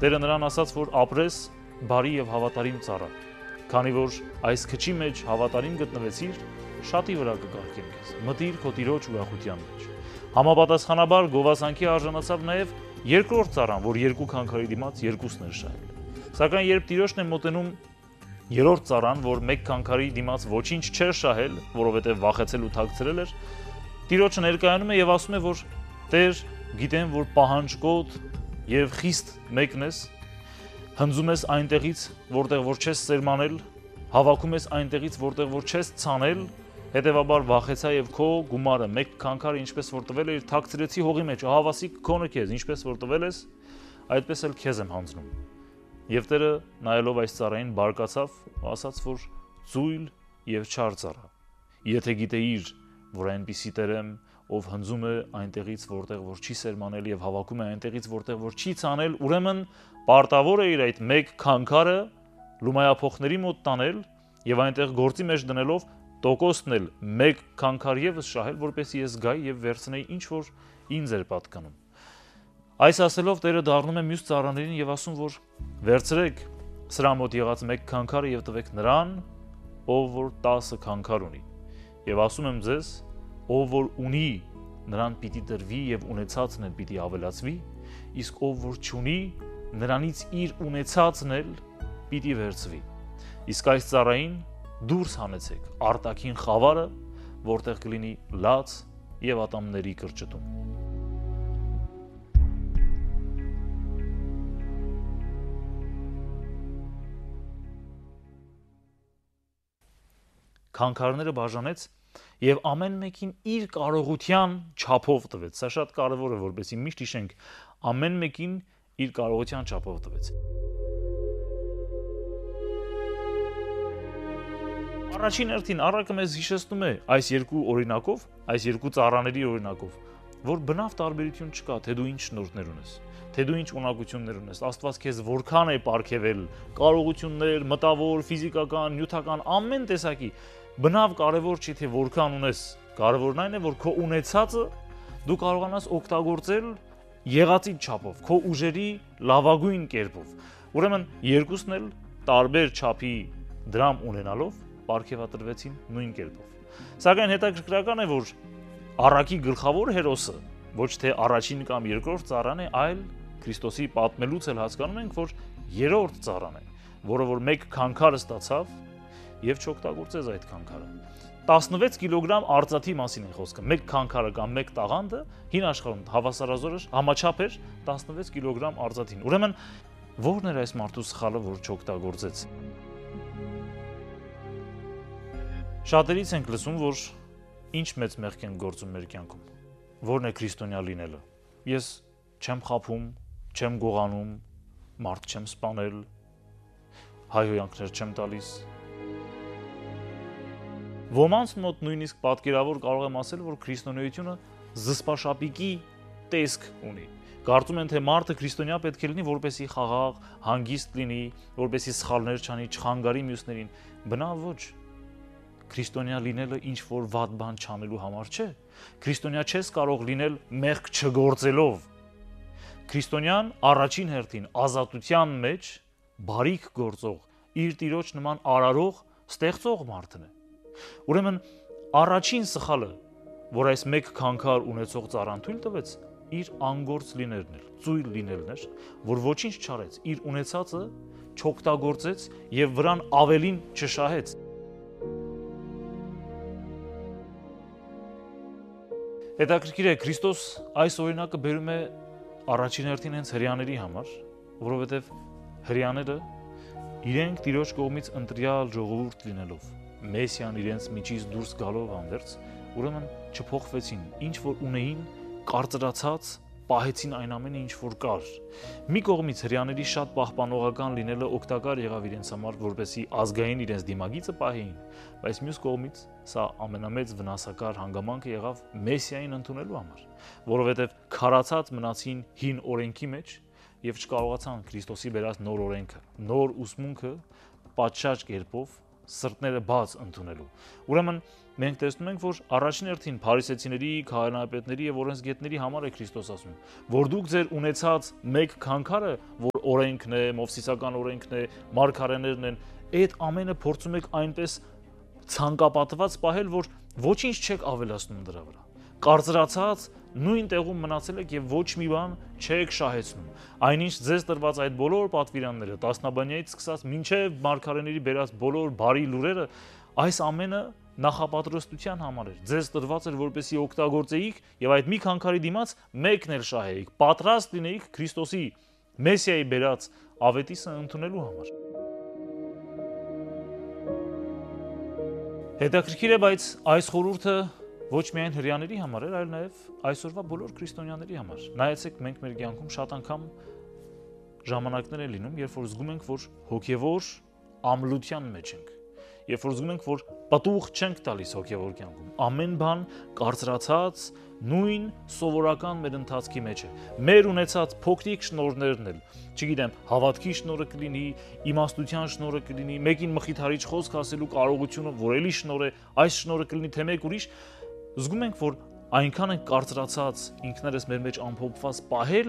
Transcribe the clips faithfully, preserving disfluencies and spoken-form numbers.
Տերը նրան ասաց, որ ապրես բարի եւ հավատարիմ ծառա, քանի որ այս քչի մեջ հավատարիմ գտնվեցիր, շատի վրա կկարգեմ քեզ, մտիր քո տիրոջ ուրախության մեջ։ Համապատասխանաբար գովասանքի արժանացավ նաեւ երկրորդ ծառան, որ երկու քանքարի դիմաց երկուսն էր շահել։ Սակայն երբ տիրոջն է մոտենում երրորդ ծառան, որ մեկ քանքարի դիմաց ոչինչ չէր շահել, որովհետեւ վախեցել ու թաքցրել էր, տիրոջը ներկայանում է եւ ասում է, որ Տեր, գիտեմ, որ պահանջկոտ եւ խիստ մեկն ես, հնձում ես այնտեղից, որտեղ որ չես սերմանել, հավաքում ես այնտեղից, որտեղ որ չես ցանել, հետեւաբար վախեցա եւ քո գումարը մեկ քանքարը ինչպես որ տվել էր, թաքցրեցի հողի մեջ, ահավասիկ քոնը քեզ, ինչպես որ տվել ես, այդպես էլ քեզ եմ հանձնում։ Եվ Տերը նայելով այս ծառային բարկացավ ու ասաց, որ ծույլ եւ չար ծառա։ Եթե գիտեիր, որ այնպիսի Տեր եմ, ով հնձում է այնտեղից, որտեղ որ չի սերմանել եւ հավաքում է այնտեղից, որտեղ որ չի ցանել, ուրեմն պարտավոր է իր այդ մեկ քանքարը լումայափոխների մոտ տանել եւ այնտեղ գործի մեջ դնելով տոկոսն էլ մեկ քանքար եւս շահել, որպեսզի ես գայի եւ վերցնեի ինչ որ ինձ էր պատկանում։ Այս ասելով Տերը դառնում է մյուս ծառաներին եւ ասում, որ վերցրեք սրա մոտ եղած մեկ քանքարը եւ տվեք նրան, ով որ տասը քանքար ունի։ Եվ ասում եմ ձեզ, ով որ ունի, նրան պիտի տրվի եւ ունեցածն էլ պիտի ավելացվի, իսկ ով որ չունի, նրանից իր ունեցածն էլ պիտի վերցվի։ Իսկ այս ծառային դուրս հանեցեք արտաքին խավարը, որտեղ կլինի լաց եւ ատամների կրճտում։ Քանքարները բաժանեց եւ ամեն մեկին իր կարողության չափով տվեց։ Սա շատ կարեւոր է, որպեսզի միշտ հիշենք, ամեն մեկին իր կարողության չափով տվեց։ Առաջին հերթին առակը մեզ հիշեցնում է այս երկու օրինակով, այս երկու ծառաների օրինակով, որ բնավ տարբերություն չկա, թե դու ինչ շնորհներ ունես, թե դու ինչ ունակություններ ունես, Աստված քեզ որքան է պարգևել, կարողություններ, մտավոր, ֆիզիկական, նյութական, ամեն տեսակի, բնավ կարևոր չի թե որքան ունես, կարևորն այն է, որ քո ունեցածը դու կարողանաս օգտագործել եղածի չափով, քո ուժերի լավագույն կերպով։ Ուրեմն երկուսն էլ տարբեր չափի դրամ ունենալով պարգևատրվեցին նույն կերպով։ Սակայն հետաքրքրական է, որ առակի գլխավոր հերոսը ոչ թե առաջին կամ երկրորդ ծառան է, այլ Քրիստոսի պատմելուց էլ հասկանում ենք, որ երրորդ ծառան է, որը որ մեկ քանքար ստացավ եւ չօգտագործեց այդ քանքարը։ տասնվեց կիլոգրամ արծաթի մասին է խոսքը։ Մեկ քանքարը կամ մեկ տաղանդը հին աշխարհում հավասարազորը համաչափ էր տասնվեց կիլոգրամ արծաթին։ Ուրեմն ո՞րն էր այս մարդու սխալը, որ չօգտագործեց։ Շատերից ենք լսում, որ ինչ մեծ մեղք են գործում մեր կյանքում։ Ո՞րն է քրիստոնյա լինելը։ Ես չեմ խաբում, չեմ գողանում, մարդ չեմ սպանել, հայհոյանքներ չեմ տալիս։ Ոմանց մոտ նույնիսկ պատկերավոր կարող եմ ասել, որ քրիստոնեությունը զսպաշապիկի տեսք ունի։ Կարծում են, թե մարդը քրիստոնյա պետք է լինի, որպեսզի խաղաղ, հանգիստ լինի, որպեսզի սխալներ չանի, չխանգարի մյուսներին։ Բնավ ոչ։ Քրիստոնյա լինելը ինչ որ վատ բան չանելու համար չէ։ Քրիստոնյա չես կարող լինել մեղք չգործելով։ Քրիստոնյան առաջին հերթին ազատության մեջ բարիք գործող, իր տիրոջ նման արարող, ստեղծող մարդն է։ Ուրեմն առաջին սխալը, որ այս մեկ քանքար ունեցող ծառան թույլ տվեց, իր անգործ լինելն էր, ծույլ լինելն էր, որ ոչինչ չարեց, իր ունեցածը չօգտագործեց եւ վրան ավելին չշահեց։ Հետաքրքիր է, Քրիստոս այս օրինակը բերում է առաջին հերթին հենց հրեաների համար, որովհետև հրեաները իրենք Տիրոջ կողմից ընտրյալ ժողովուրդ լինելով, Մեսիան իրենց միջից դուրս գալով հանդերձ, ուրեմն չփոխվեցին, ինչ որ ունեին, կարծրացած, պահեցին այն ամենը, ինչ որ կար։ Մի կողմից հրեաների շատ պահպանողական լինելը օգտակար եղավ իրենց համար, որպեսզի ազգային իրենց դիմագիծը պահեին, բայց մյուս կողմից սա ամենամեծ վնասակար հանգամանքը եղավ Մեսիային ընդունելու համար, որովհետև քարացած մնացին հին օրենքի մեջ եւ չկարողացան Քրիստոսի բերած նոր օրենքը, նոր ուսմունքը պատշաճ կերպով սրտները բաց ընդունելու։ Ուրեմն մենք տեսնում ենք, որ առաջին հերթին փարիսեցիների, քահանայապետների եւ օրենսգետների համար է Քրիստոս ասում, որ դուք ձեր ունեցած մեկ քանքարը, որ օրենքն է, մովսիսական օրենքն է, մարգարեներն են, այդ ամենը փորձում եք այնպես ցանկապատված պահել, որ ոչինչ չեք ավելացնում դրա վրա։ Կարծրացած նույն տեղում մնացել եք եւ ոչ մի բան չեք շահեցնում։ Այնինչ ձեզ տրված այդ բոլոր պատվիրանները, տասնաբանյայից սկսած մինչև մարգարեների բերած բոլոր բարի լուրերը, այս ամենը նախապատրաստության համար էր։ Ձեզ տրված էր, որպեսզի օգտագործեիք եւ այդ մի քանքարի դիմաց մեկն էլ շահեիք, պատրաստ լինեիք Քրիստոսի Մեսիայի բերած ավետիսը ընդունելու համար։ Հետաքրքիր է, բայց այս խորհուրդը ոչ միայն հրեաների համար էր, այլ նաև այսօրվա բոլոր քրիստոնյաների համար։ Նայեցեք, մենք մեր կյանքում շատ անգամ ժամանակներ են լինում, երբ որ զգում ենք, որ հոգևոր ամլության մեջ ենք, երբ որ զգում ենք, որ պտուղ չենք տալիս հոգևոր կյանքում։ Ամեն բան կարծրացած, նույն սովորական մեր ընթացքի մեջ է։ Մեր ունեցած փոքրիկ շնորհներն էլ, չգիտեմ, հավատքի շնորհը կլինի, իմաստության շնորհը կլինի, մեկին մխիթարիչ խոսք ասելու կարողությունը, որ էլի շնորհ է, այս շնորհը կլինի թե մեկ ուրիշ, զգում ենք, որ այնքան ենք կարծրացած ինքներս մեր մեջ ամփոփված պահել,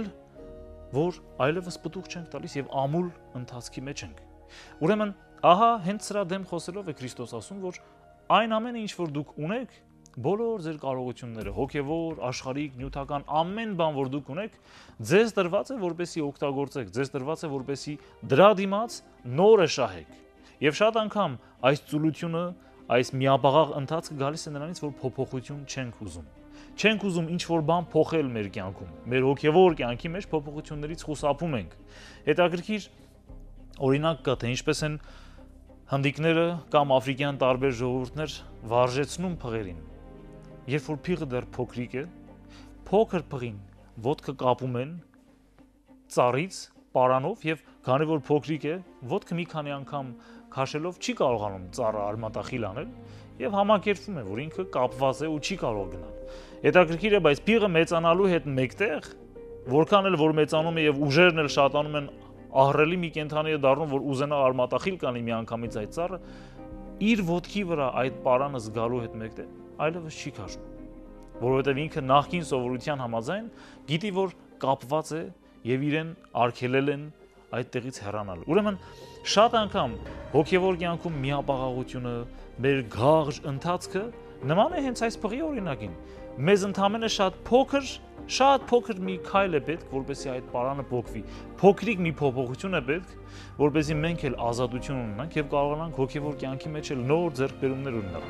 որ այլևս պտուղ չենք տալիս եւ ամուլ ընթացքի մեջ ենք։ Ուրեմն, ահա հենց սրա դեմ խոսելով է Քրիստոս ասում, որ այն ամենը, ինչ որ դուք ունեք, բոլոր ձեր կարողությունները, հոգևոր, աշխարհիկ, նյութական ամեն բան, որ դուք ունեք, ձեզ տրված է, որպեսզի օգտագործեք, ձեզ տրված է, որպեսզի դրա դիմաց նորը շահեք։ Եվ շատ անգամ այս ծուլությունը, այս միաբաղաղ ընթացքը գալիս է նրանից, որ փոփոխություն չենք ուզում։ Չենք ուզում ինչ-որ բան փոխել մեր կյանքում։ Մեր հոգևոր կյանքի մեջ փոփոխություններից խուսափում ենք։ Հետաքրքիր օրինակ կա, թե ինչպես են հնդիկները կամ աֆրիկյան տարբեր ժողովուրդներ վարժեցնում փղերին։ Երբ որ փիղը դեռ փոքրիկ է, փոքր փղին ոտքը կապում են ծառից, պարանով եւ քանի որ փոքրիկ է, ոտքը մի քանի անգամ քաշելով չի կարողանում ծառը արմատախիլ անել եւ համակերպվում է, որ ինքը կապված է ու չի կարող գնալ։ Հետաքրքիր է, բայց փիղը մեծանալու հետ մեկտեղ, որքան էլ որ մեծանում է եւ ուժերն էլ շատանում են, ահռելի մի կենթանի է դառնում, որ ուզենա արմատախիլ կանի մի անգամից այդ ծառը, իր ոտքի վրա այդ պարանը զգալու հետ մեկտեղ այլևս չի քաշում, որովհետև ինքը նախկին սովորության համաձայն գիտի, որ կապված է եւ իրեն արգելել են այդտեղից հեռանալ։ Ուրեմն շատ անգամ հոգևոր կյանքում միապաղաղությունը, մեր գաղ ընթացքը նման է հենց այս փղի օրինակին։ Մեզ ընդամենը շատ փոքր, շատ փոքր մի քայլ է պետք, որպեսզի այդ պարանը փոխվի։ Փոքրիկ մի փոփոխություն է պետք, որպեսզի մենք էլ ազատություն ունենանք եւ կարողանանք հոգևոր կյանքի մեջ էլ նոր ձեռքբերումներ ունենալ։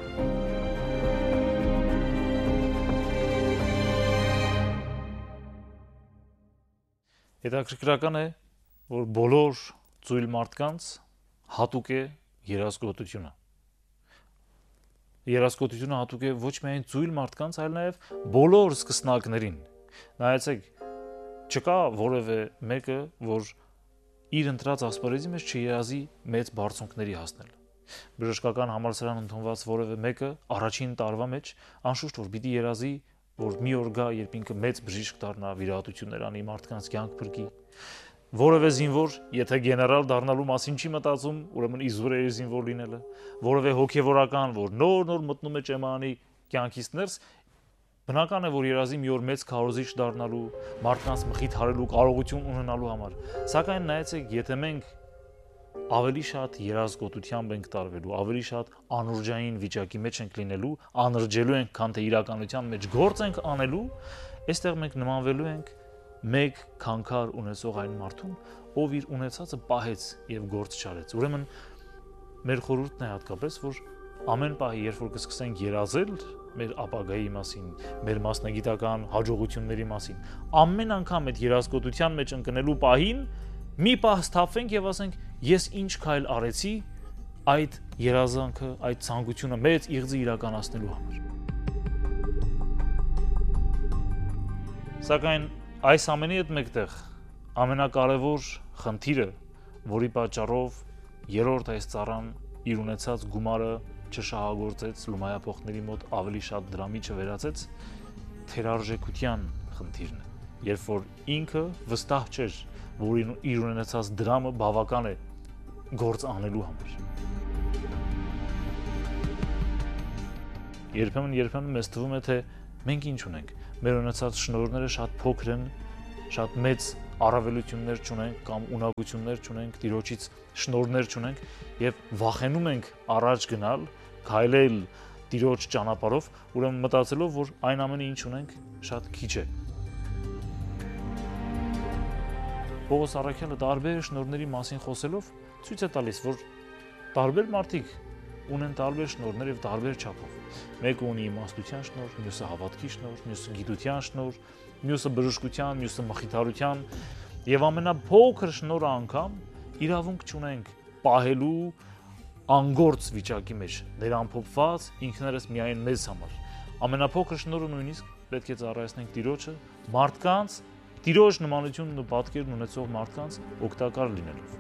Հետաքրքրական է, որ բոլոր ծույլ մարդկանց հատուկ է երազգոտությունը։ Երազգոտությունը հատուկ է ոչ միայն ծույլ մարդկանց, այլ նաև բոլոր սկսնակներին։ Նայեցեք, չկա որևէ մեկը, որ իր ընտրած ասպարեզի մեջ չերազի մեծ բարձունքների հասնել։ Բժշկական համալսարան ընդունված որևէ մեկը առաջին տարվա մեջ անշուշտ որ պիտի երազի, որ մի օր գա, երբ ինքը մեծ բժիշկ դառնա, վիրահատություններ անի, մարդկանց կյանք փրկի։ Որևէ զինվոր, եթե գեներալ դառնալու մասին չի մտածում, ուրեմն իզուր է զինվոր լինելը, որևէ հոգևորական, որ նոր-նոր մտնում է ճեմանի կյանքից ներս, բնական է, որ երազի մի օր մեծ քարոզիչ դառնալու, մարդկանց մխիթարելու կարողություն ունենալու համար։ Սակայն նայեցեք, եթե մենք ավելի շատ երազգոտությամբ ենք տարվելու, ավելի շատ անուրջային վիճակի մեջ ենք լինելու, անրջելու ենք, քան թե իրականության մեջ գործ ենք անելու, այստեղ մենք նմանվելու ենք մեկ քանքար ունեցող այն մարդուն, ով իր ունեցածը պահեց եւ գործ չարեց։ Ուրեմն մեր խորհուրդն է հատկապես, որ ամեն պահի, երբ որ կսկսենք երազել մեր ապագայի մասին, մեր մասնագիտական հաջողությունների մասին, ամեն անգամ այդ երազգոտության մեջ ընկնելու պահին մի պահ սթափվենք եւ ասենք, ես ինչ քայլ արեցի այդ երազանքը, այդ ցանկությունը մեծ իղձի իրականացնելու համար։ Սակայն այս ամենի հետ մեկտեղ ամենակարևոր խնդիրը, որի պատճառով երրորդ այս ծառան իր ունեցած գումարը չշահագործեց, լումայափոխների մոտ ավելի շատ դրամի չվերածեց, թերարժեքության խնդիրն է, երբ որ ինքը վստահ չէր, որ իր ունեցած դրամը բավական է գործ անելու համար։ Երբեմն երբեմն մեզ թվում է, թե մենք ինչ ունենք։ Մեր ունեցած շնորհները շատ փոքր են, շատ մեծ առավելություններ չունենք կամ ունակություններ չունենք, Տիրոջից շնորհներ չունենք եւ վախենում ենք առաջ գնալ, քայլել Տիրոջ ճանապարհով, ուրեմն մտածելով, որ այն ամենը ինչ ունենք շատ քիչ է։ Պողոս առաքյալը տարբեր շնորհների մասին խոսելով ցույց է տալիս, որ տարբեր մարդիկ ունեն տարբեր շնորհներ եւ տարբեր չափով։ Մեկը ունի իմաստության շնորհ, մյուսը հավատքի շնորհ, մյուսը գիտության շնորհ, մյուսը բժշկության, մյուսը մխիթարության եւ ամենափոքր շնորհը անգամ իրավունք չունենք պահելու անգործ վիճակի մեջ, ներամփոփված ինքներս միայն մեզ համար։ Ամենափոքր շնորհը նույնիսկ պետք է ծառայեցնենք Տիրոջը մարդկանց, Տիրոջ նմանությունն ու պատկերն ունեցող մարդկանց օգտակար լինելով։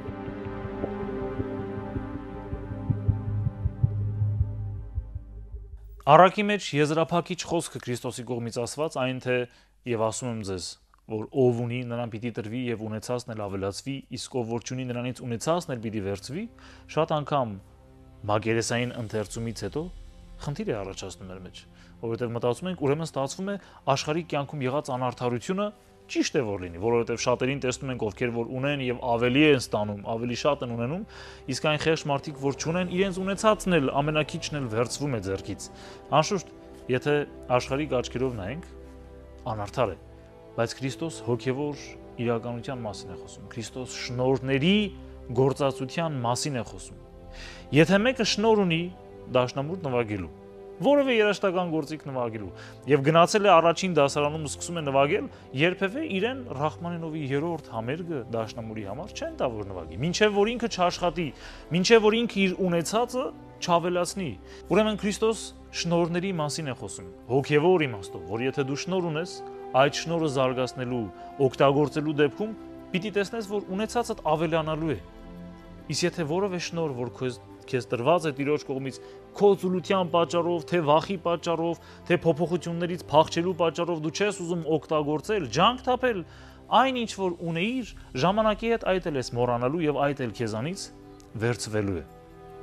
Առակի մեջ եզրափակիչ խոսքը Քրիստոսի կողմից ասված, այն թե եւ ասում եմ ձեզ, որ ով ունի, նրան պիտի տրվի եւ ունեցածն էլ ավելացվի, իսկ ով որ չունի, նրանից ունեցածն էլ պիտի վերցվի, շատ անգամ մագերեսային ընթերցումից հետո խնդիր է առաջացնում մեր մեջ, որովհետեւ մտածում ենք, ուրեմն ստացվում է աշխարհի կյանքում եղած անարդարությունը ճիշտ է որ լինի, որովհետեւ շատերին տեսնում ենք, ովքեր որ ունեն եւ ավելի են ստանում, ավելի շատ են ունենում, իսկ այն խեղճ մարդիկ, որ չունեն, իրենց ունեցածն էլ ամենակիչն էլ վերցվում է ձեռքից։ Անշուշտ, եթե աշխարհիկ աչքերով նայենք, անարդար է, բայց Քրիստոս հոգևոր իրականության մասին է խոսում։ Քրիստոս շնորհների գործածության մասին է խոսում։ Եթե մեկը շնորհ ունի դաշնամուրտ նվագելու, որևէ երաժշտական գործիք նվագելու եւ գնացել է առաջին դասարանում ու սկսում է նվագել, երբևէ իրեն Ռախմանինովի երրորդ համերգը դաշնամուրի համար չեն տա որ նվագի, մինչեւ որ ինքը չաշխատի, մինչեւ որ ինքը իր ունեցածը չավելացնի։ Ուրեմն Քրիստոս շնորհների մասին է խոսում, հոգևոր իմաստով, որ եթե դու շնորհ ունես, այդ շնորհը զարգացնելու, օգտագործելու դեպքում պիտի տեսնես, որ ունեցածդ ավելանալու է։ Իսկ եթե որևէ շնորհ, որ քեզ քեզ տրված է Տիրոջ կողմից քո ծուլության պատճառով, թե վախի պատճառով, թե փոփոխություններից փախչելու պատճառով դու չես ուզում օգտագործել, ջանք թափել, այն ինչ որ ունեիր, ժամանակի հետ այդ էլ ես մոռանալու եւ այդ էլ քեզանից վերցվելու է։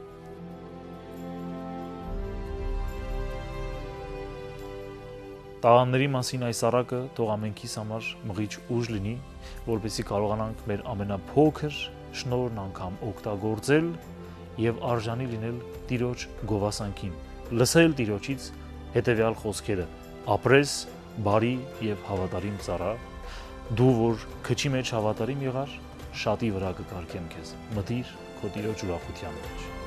Տաղանդների մասին այս առակը թող ամենքիս համար մղիչ ուժ լինի, որպեսզի կարողանանք մեր ամենափոքր շնորհն անգամ օգտագործել եւ արժանի լինել Տիրոջ գովասանքին, լսել Տիրոջից հետեւյալ խոսքերը. ապրես բարի եւ հավատարիմ ծառա, դու որ քչի մեջ հավատարիմ եղար, շատի վրա կկարգեմ քեզ, մտիր քո Տիրոջ ուրախության մեջ։